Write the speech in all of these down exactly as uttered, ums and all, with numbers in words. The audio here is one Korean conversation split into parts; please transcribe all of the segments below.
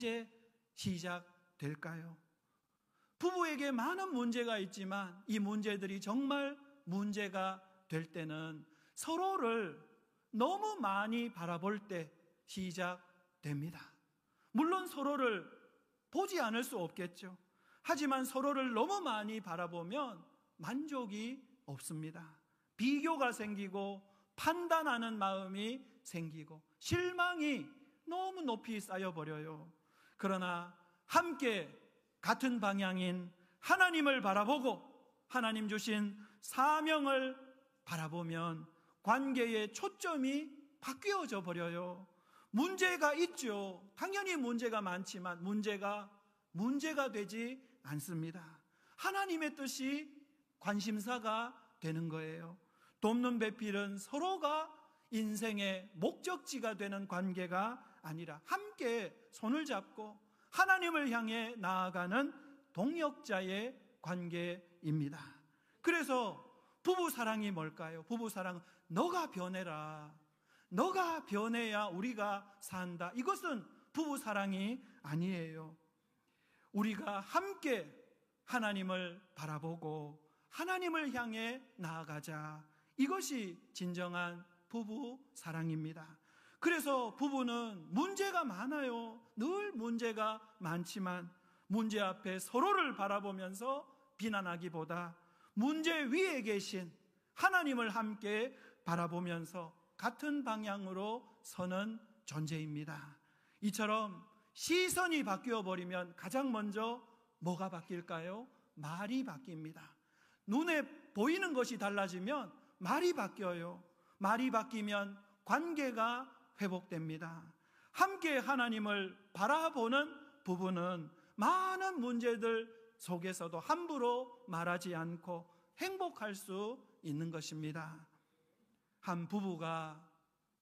이제 시작될까요? 부부에게 많은 문제가 있지만 이 문제들이 정말 문제가 될 때는 서로를 너무 많이 바라볼 때 시작됩니다. 물론 서로를 보지 않을 수 없겠죠. 하지만 서로를 너무 많이 바라보면 만족이 없습니다. 비교가 생기고 판단하는 마음이 생기고 실망이 너무 높이 쌓여버려요. 그러나 함께 같은 방향인 하나님을 바라보고 하나님 주신 사명을 바라보면 관계의 초점이 바뀌어져 버려요. 문제가 있죠. 당연히 문제가 많지만 문제가 문제가 되지 않습니다. 하나님의 뜻이 관심사가 되는 거예요. 돕는 배필은 서로가 인생의 목적지가 되는 관계가 아니라 함께 손을 잡고 하나님을 향해 나아가는 동역자의 관계입니다. 그래서 부부 사랑이 뭘까요? 부부 사랑은 너가 변해라. 너가 변해야 우리가 산다. 이것은 부부 사랑이 아니에요. 우리가 함께 하나님을 바라보고 하나님을 향해 나아가자. 이것이 진정한 부부 사랑입니다. 그래서 부부는 문제가 많아요. 늘 문제가 많지만 문제 앞에 서로를 바라보면서 비난하기보다 문제 위에 계신 하나님을 함께 바라보면서 같은 방향으로 서는 존재입니다. 이처럼 시선이 바뀌어 버리면 가장 먼저 뭐가 바뀔까요? 말이 바뀝니다. 눈에 보이는 것이 달라지면 말이 바뀌어요. 말이 바뀌면 관계가 회복됩니다. 함께 하나님을 바라보는 부부는 많은 문제들 속에서도 함부로 말하지 않고 행복할 수 있는 것입니다. 한 부부가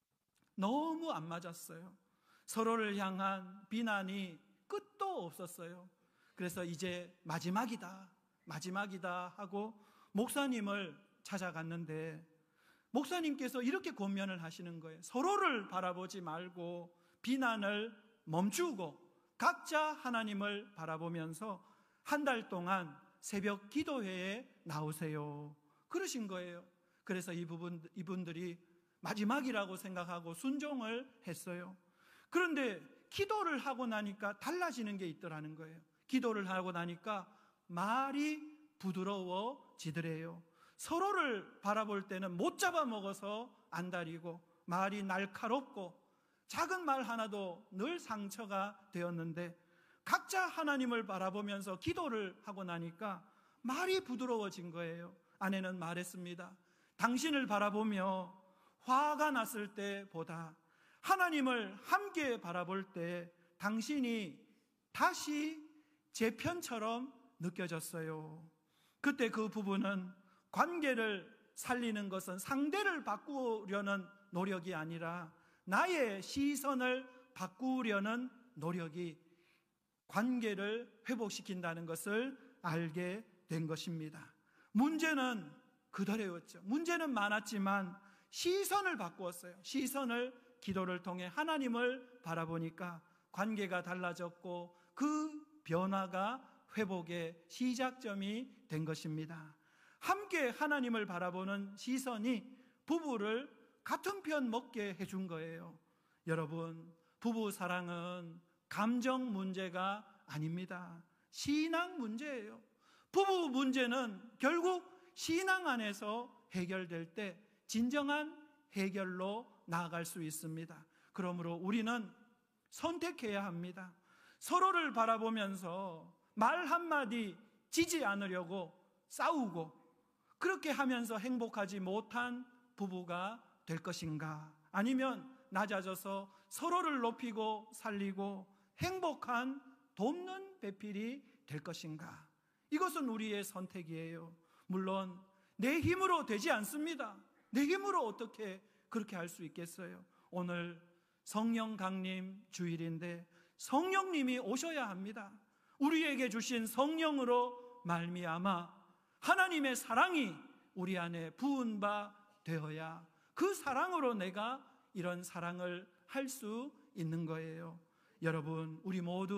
너무 안 맞았어요. 서로를 향한 비난이 끝도 없었어요. 그래서 이제 마지막이다, 마지막이다 하고 목사님을 찾아갔는데 목사님께서 이렇게 권면을 하시는 거예요. 서로를 바라보지 말고 비난을 멈추고 각자 하나님을 바라보면서 한 달 동안 새벽 기도회에 나오세요. 그러신 거예요. 그래서 이 부분, 이분들이 마지막이라고 생각하고 순종을 했어요. 그런데 기도를 하고 나니까 달라지는 게 있더라는 거예요. 기도를 하고 나니까 말이 부드러워지더래요. 서로를 바라볼 때는 못 잡아먹어서 안달이고 말이 날카롭고 작은 말 하나도 늘 상처가 되었는데 각자 하나님을 바라보면서 기도를 하고 나니까 말이 부드러워진 거예요. 아내는 말했습니다. 당신을 바라보며 화가 났을 때보다 하나님을 함께 바라볼 때 당신이 다시 제 편처럼 느껴졌어요. 그때 그 부부는 관계를 살리는 것은 상대를 바꾸려는 노력이 아니라 나의 시선을 바꾸려는 노력이 관계를 회복시킨다는 것을 알게 된 것입니다. 문제는 그대로였죠. 문제는 많았지만 시선을 바꾸었어요. 시선을 기도를 통해 하나님을 바라보니까 관계가 달라졌고 그 변화가 회복의 시작점이 된 것입니다. 함께 하나님을 바라보는 시선이 부부를 같은 편 먹게 해준 거예요. 여러분, 부부 사랑은 감정 문제가 아닙니다. 신앙 문제예요. 부부 문제는 결국 신앙 안에서 해결될 때 진정한 해결로 나아갈 수 있습니다. 그러므로 우리는 선택해야 합니다. 서로를 바라보면서 말 한마디 지지 않으려고 싸우고 그렇게 하면서 행복하지 못한 부부가 될 것인가? 아니면 낮아져서 서로를 높이고 살리고 행복한 돕는 배필이 될 것인가? 이것은 우리의 선택이에요. 물론 내 힘으로 되지 않습니다. 내 힘으로 어떻게 그렇게 할 수 있겠어요? 오늘 성령 강림 주일인데 성령님이 오셔야 합니다. 우리에게 주신 성령으로 말미암아 하나님의 사랑이 우리 안에 부은 바 되어야 그 사랑으로 내가 이런 사랑을 할 수 있는 거예요. 여러분, 우리 모두